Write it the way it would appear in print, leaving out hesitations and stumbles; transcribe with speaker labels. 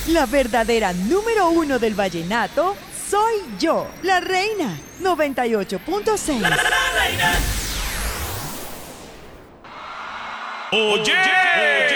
Speaker 1: La verdadera número uno del vallenato soy yo, la reina. 98.6.
Speaker 2: La reina.
Speaker 3: Oye.